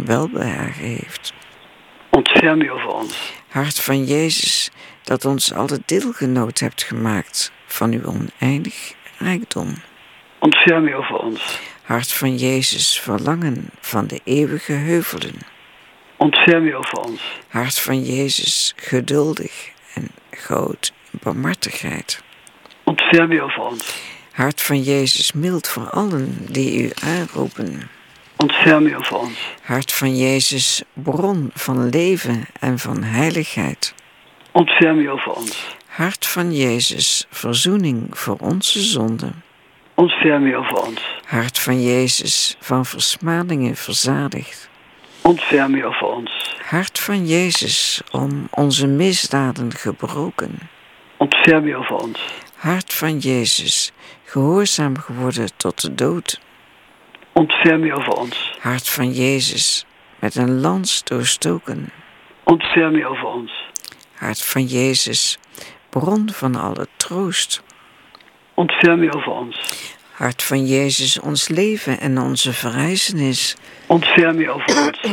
hem welbehagen heeft. Ontferm u over ons. Hart van Jezus, dat ons alle deelgenoot hebt gemaakt van uw oneindig rijkdom. Ontferm u over ons. Hart van Jezus, verlangen van de eeuwige heuvelen. Ontferm u over ons. Hart van Jezus, geduldig en groot in barmhartigheid. Ontferm u over ons. Hart van Jezus, mild voor allen die u aanroepen. Ontferm u over ons. Hart van Jezus, bron van leven en van heiligheid. Ontferm u over ons. Hart van Jezus, verzoening voor onze zonden. Ontferm u over ons. Hart van Jezus, van versmadingen verzadigd. Ontferm u over ons. Hart van Jezus, om onze misdaden gebroken. Ontferm u over ons. Hart van Jezus, gehoorzaam geworden tot de dood. Ontferm u over ons. Hart van Jezus, met een lans doorstoken. Ontferm u over ons. Hart van Jezus, bron van alle troost. Ontferm u over ons. Hart van Jezus, ons leven en onze verrijzenis. Ontferm u over ons.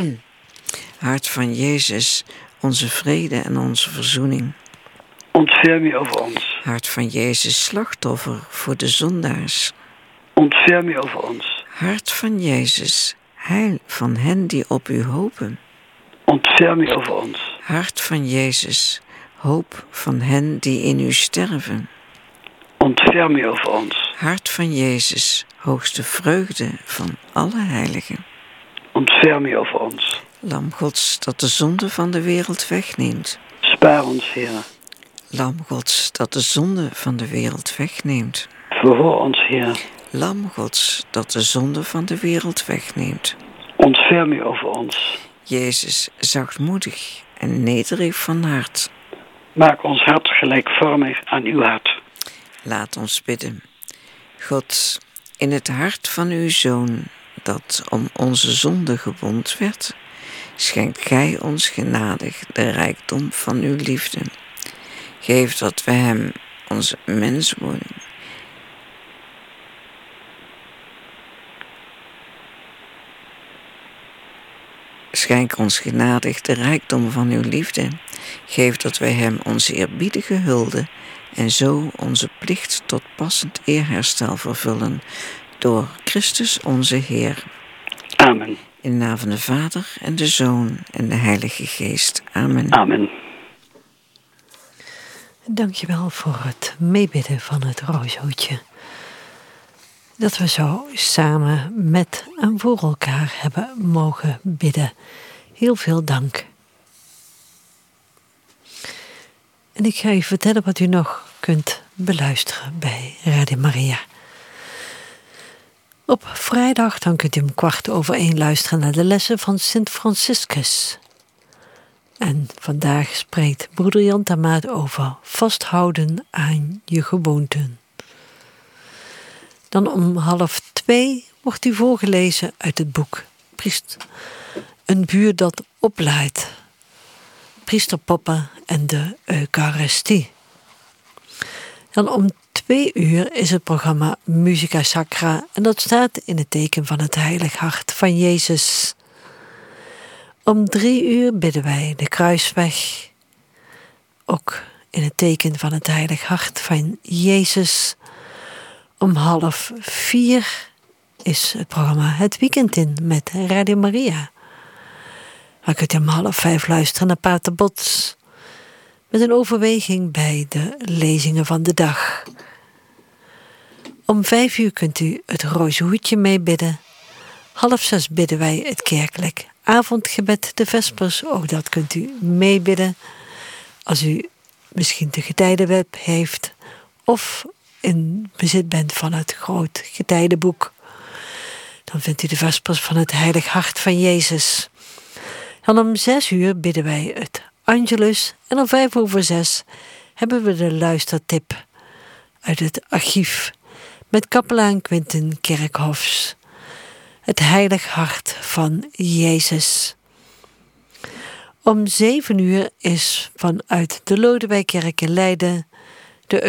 Hart van Jezus, onze vrede en onze verzoening. Ontferm u over ons. Hart van Jezus, slachtoffer voor de zondaars. Ontferm u over ons. Hart van Jezus, heil van hen die op u hopen. Ontferm u over ons. Hart van Jezus, hoop van hen die in u sterven. Ontferm u over ons. Hart van Jezus, hoogste vreugde van alle heiligen. Ontferm u over ons. Lam Gods, dat de zonde van de wereld wegneemt. Spaar ons, Heer. Lam Gods, dat de zonde van de wereld wegneemt. Verhoor ons, Heer. Lam Gods, dat de zonde van de wereld wegneemt. Ontferm u over ons. Jezus, zachtmoedig en nederig van hart. Maak ons hart gelijkvormig aan uw hart. Laat ons bidden. God, in het hart van uw Zoon, dat om onze zonde gewond werd, schenkt gij ons genadig de rijkdom van uw liefde. Geef dat we hem, onze menswording, schenk ons genadig de rijkdom van uw liefde. Geef dat wij hem onze eerbiedige hulde en zo onze plicht tot passend eerherstel vervullen door Christus onze Heer. Amen. In de naam van de Vader en de Zoon en de Heilige Geest. Amen. Amen. Dankjewel voor het meebidden van het rooshoedje. Dat we zo samen met en voor elkaar hebben mogen bidden. Heel veel dank. En ik ga u vertellen wat u nog kunt beluisteren bij Radio Maria. Op vrijdag dan kunt u om 1:15 luisteren naar de lessen van Sint Franciscus. En vandaag spreekt broeder Jan Termaat over vasthouden aan je gewoonten. Dan om 1:30 wordt u voorgelezen uit het boek Een vuur dat opleidt. Priester Poppen en de Eucharistie. Dan om 2:00 is het programma Musica Sacra en dat staat in het teken van het Heilig Hart van Jezus. Om 3:00 bidden wij de Kruisweg, ook in het teken van het Heilig Hart van Jezus. Om 3:30 is het programma Het Weekend in met Radio Maria. Dan kunt u om 4:30 luisteren naar Pater Bots met een overweging bij de lezingen van de dag. Om 5:00 kunt u het roze hoedje meebidden. 5:30 bidden wij het kerkelijk avondgebed, de vespers. Ook dat kunt u meebidden als u misschien de getijdenweb heeft of in bezit bent van het groot getijdenboek. Dan vindt u de vespers van het Heilig Hart van Jezus. Dan om 6:00 bidden wij het Angelus en om 6:05 hebben we de luistertip uit het archief met kapelaan Quinten Kerkhofs. Het Heilig Hart van Jezus. Om 7:00 is vanuit de Lodewijkkerk in Leiden de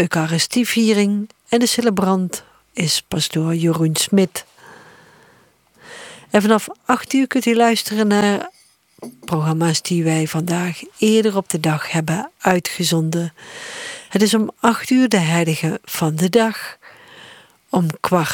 Eucharistieviering en de celebrant is pastoor Jeroen Smit. En vanaf 8 uur kunt u luisteren naar programma's die wij vandaag eerder op de dag hebben uitgezonden. Het is om 8 uur de heilige van de dag. Om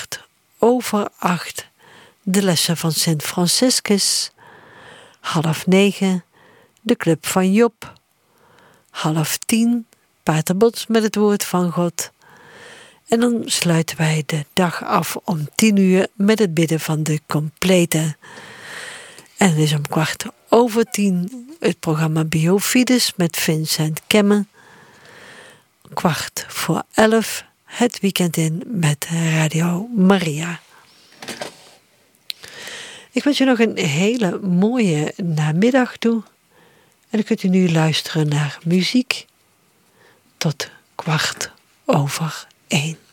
8:15 de lessen van Sint Franciscus. 8:30 de club van Job. 9:30 Pater Bots met het woord van God. En dan sluiten wij de dag af om 10 uur met het bidden van de complete. En het is om 10:15 het programma Biofides met Vincent Kemme. 11:15 het weekend in met Radio Maria. Ik wens je nog een hele mooie namiddag toe. En dan kunt u nu luisteren naar muziek tot 1:15.